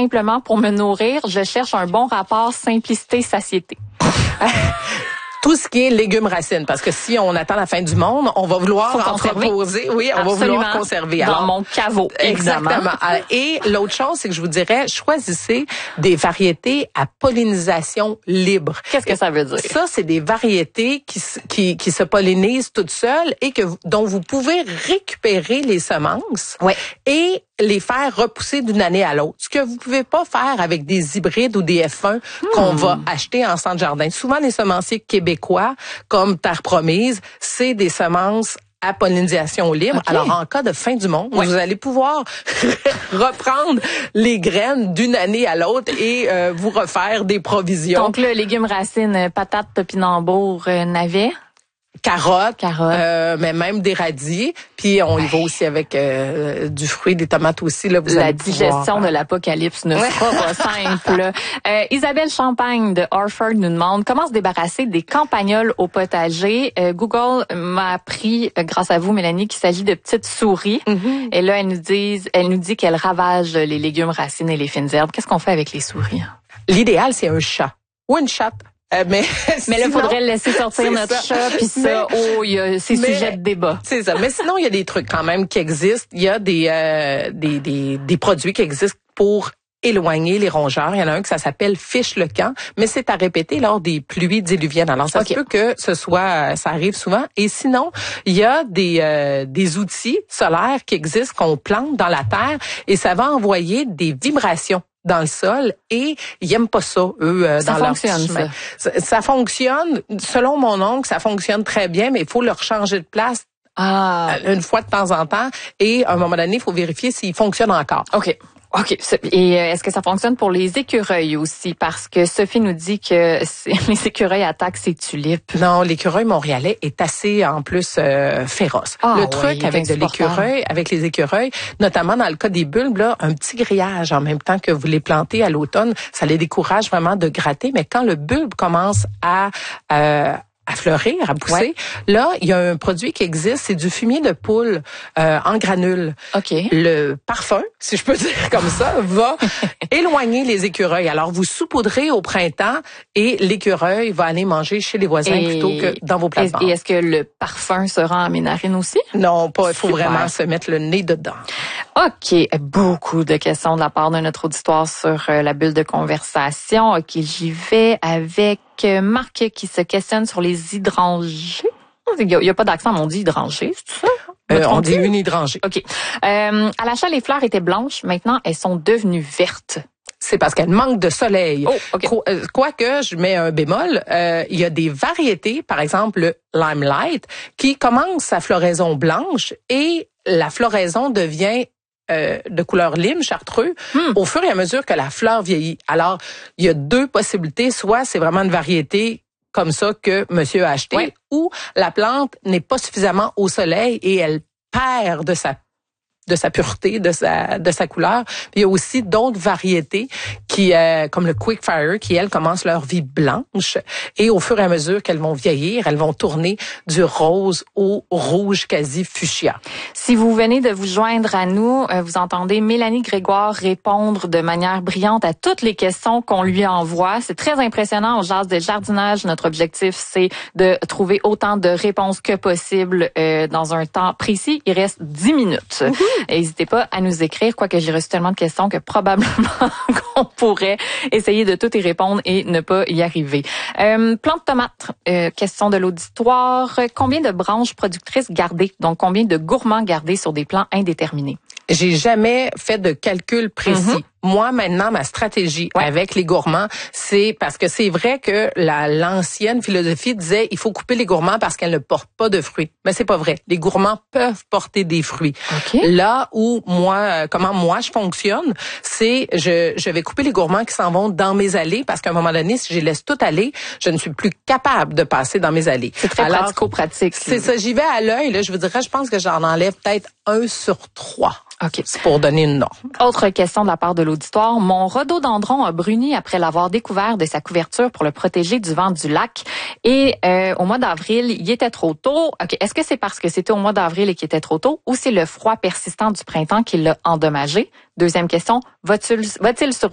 simplement pour me nourrir, je cherche un bon rapport simplicité-satiété. Tout ce qui est légumes racines, parce que si on attend la fin du monde, on va vouloir entreposer, oui, on va vouloir conserver. Dans mon caveau, évidemment. Exactement. Et l'autre chose, c'est que je vous dirais, choisissez des variétés à pollinisation libre. Qu'est-ce que ça veut dire? Ça, c'est des variétés qui se pollinisent toutes seules et dont vous pouvez récupérer les semences et les faire repousser d'une année à l'autre. Ce que vous pouvez pas faire avec des hybrides ou des F1 qu'on va acheter en centre jardin. Souvent, les semenciers québécois, comme Terre Promise, c'est des semences à pollinisation libre. Okay. Alors, en cas de fin du monde, vous allez pouvoir reprendre les graines d'une année à l'autre et vous refaire des provisions. Donc, le légume racine, patates, topinambour, navets. Carottes, mais même des radis. Puis on y va aussi avec du fruit, des tomates aussi. Là, la digestion de l'apocalypse ne sera pas simple. Isabelle Champagne de Harford nous demande comment se débarrasser des campagnols au potager. Google m'a appris, grâce à vous, Mélanie, qu'il s'agit de petites souris. Et là, elle nous dit qu'elles ravagent les légumes racines et les fines herbes. Qu'est-ce qu'on fait avec les souris? L'idéal, c'est un chat ou une chatte. Mais là, il faudrait le laisser sortir notre chat, puis ça, il y a ces sujets de débat. C'est ça. Mais sinon, il y a des trucs quand même qui existent. Il y a des produits qui existent pour éloigner les rongeurs. Il y en a un ça s'appelle Fiche le camp, mais c'est à répéter lors des pluies diluviennes. Alors, ça se peut que ça arrive souvent. Et sinon, il y a des outils solaires qui existent qu'on plante dans la terre et ça va envoyer des vibrations dans le sol et ils aiment pas ça, eux, dans leur chemin. Ça fonctionne, selon mon oncle, ça fonctionne très bien, mais il faut leur changer de place une fois de temps en temps et à un moment donné, il faut vérifier s'il fonctionne encore. OK. Et est-ce que ça fonctionne pour les écureuils aussi? Parce que Sophie nous dit que les écureuils attaquent ses tulipes. Non, l'écureuil montréalais est assez, en plus, féroce. Le truc avec les écureuils, notamment dans le cas des bulbes, là, un petit grillage en même temps que vous les plantez à l'automne, ça les décourage vraiment de gratter. Mais quand le bulbe commence à fleurir, à pousser. Là, il y a un produit qui existe, c'est du fumier de poule en granules. Le parfum, si je peux dire comme ça, va éloigner les écureuils. Alors, vous saupoudrez au printemps et l'écureuil va aller manger chez les voisins plutôt que dans vos plates-bandes. Et est-ce que le parfum se rend à mes narines aussi? Non, pas. Il faut vraiment se mettre le nez dedans. OK. Beaucoup de questions de la part de notre auditoire sur la bulle de conversation. OK, j'y vais avec Marc qui se questionne sur les hydrangées. Il y a pas d'accent, mais on dit hydrangées, c'est ça? On dit une hydrangée. OK. À l'achat, les fleurs étaient blanches. Maintenant, elles sont devenues vertes. C'est parce qu'elle manque de soleil. Okay. Quoique, je mets un bémol, il y a des variétés, par exemple le Limelight, qui commence sa floraison blanche et la floraison devient de couleur lime, chartreux, au fur et à mesure que la fleur vieillit. Alors, il y a deux possibilités. Soit c'est vraiment une variété comme ça que monsieur a acheté, ou la plante n'est pas suffisamment au soleil et elle perd de sa pureté, de sa couleur. Puis il y a aussi d'autres variétés qui, comme le Quickfire, qui, elles, commencent leur vie blanche. Et au fur et à mesure qu'elles vont vieillir, elles vont tourner du rose au rouge quasi fuchsia. Si vous venez de vous joindre à nous, vous entendez Mélanie Grégoire répondre de manière brillante à toutes les questions qu'on lui envoie. C'est très impressionnant. On jase de jardinage. Notre objectif, c'est de trouver autant de réponses que possible dans un temps précis. Il reste 10 minutes. N'hésitez pas à nous écrire, quoique j'ai reçu tellement de questions que probablement qu'on pourrait essayer de tout y répondre et ne pas y arriver. Plante tomate, question de l'auditoire. Combien de branches productrices garder? Donc, combien de gourmands garder sur des plants indéterminés? J'ai jamais fait de calcul précis. Moi, maintenant, ma stratégie avec les gourmands, c'est parce que c'est vrai que l'ancienne philosophie disait il faut couper les gourmands parce qu'elles ne portent pas de fruits. Mais c'est pas vrai. Les gourmands peuvent porter des fruits. Là où comment moi je fonctionne, c'est je vais couper les gourmands qui s'en vont dans mes allées parce qu'à un moment donné, si je les laisse tout aller, je ne suis plus capable de passer dans mes allées. C'est très pratico-pratique. C'est ça. J'y vais à l'œil. Là, je vous dirais, je pense que j'en enlève peut-être 1 sur 3. OK. C'est pour donner une norme. Autre question de la part de l'auditoire. Mon rhododendron a bruni après l'avoir découvert de sa couverture pour le protéger du vent du lac. Et au mois d'avril, il était trop tôt. OK. Est-ce que c'est parce que c'était au mois d'avril et qu'il était trop tôt ou c'est le froid persistant du printemps qui l'a endommagé? Deuxième question. Va-t-il